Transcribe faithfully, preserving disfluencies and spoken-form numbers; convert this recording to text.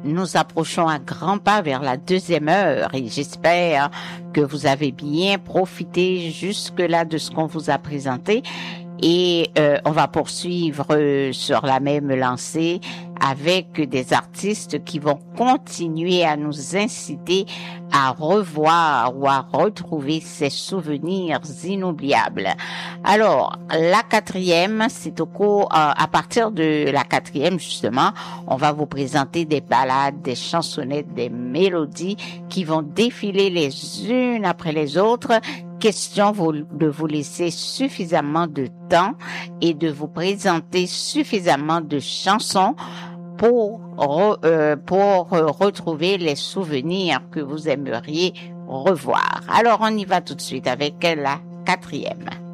nous approchons à grands pas vers la deuxième heure et j'espère que vous avez bien profité jusque-là de ce qu'on vous a présenté. Et euh, on va poursuivre euh, sur la même lancée avec des artistes qui vont continuer à nous inciter à revoir ou à retrouver ces souvenirs inoubliables. Alors, la quatrième, c'est au cours, euh, à partir de la quatrième, justement, on va vous présenter des ballades, des chansonnettes, des mélodies qui vont défiler les unes après les autres. Question de vous laisser suffisamment de temps et de vous présenter suffisamment de chansons pour re, euh, pour retrouver les souvenirs que vous aimeriez revoir. Alors on y va tout de suite avec la quatrième.